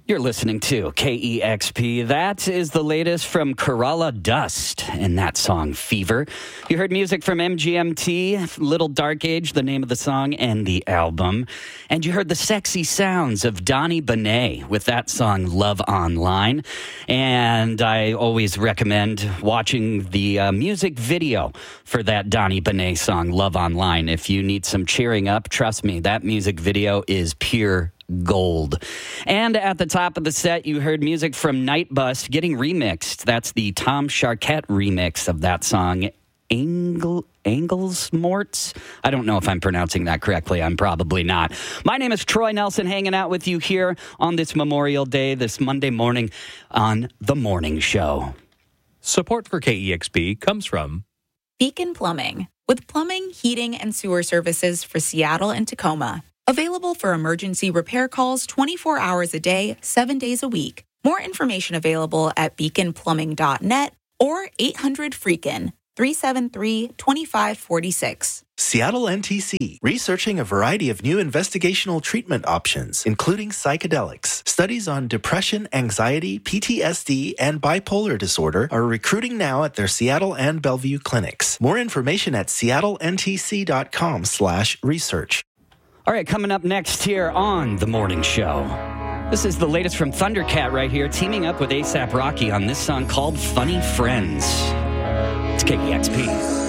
You're listening to KEXP. That is the latest from Kerala Dust and that song, Fever. You heard music from MGMT, Little Dark Age, the name of the song and the album. And you heard the sexy sounds of Donny Benet with that song, Love Online. And I always recommend watching the music video for that Donny Benet song, Love Online. If you need some cheering up, trust me, that music video is pure gold. And at the top of the set, you heard music from Nightbus getting remixed. That's the Tom Charquette remix of that song, Anglesmorts. I don't know if I'm pronouncing that correctly. I'm probably not. My name is Troy Nelson, hanging out with you here on this Memorial Day, this Monday morning on The Morning Show. Support for KEXP comes from Beacon Plumbing, with plumbing, heating, and sewer services for Seattle and Tacoma. Available for emergency repair calls 24 hours a day, 7 days a week. More information available at beaconplumbing.net or 800-FREAKIN, 373-2546. Seattle NTC, researching a variety of new investigational treatment options, including psychedelics. Studies on depression, anxiety, PTSD, and bipolar disorder are recruiting now at their Seattle and Bellevue clinics. More information at seattlentc.com/research. All right, coming up next here on The Morning Show. This is the latest from Thundercat right here, teaming up with A$AP Rocky on this song called Funny Friends. It's KEXP.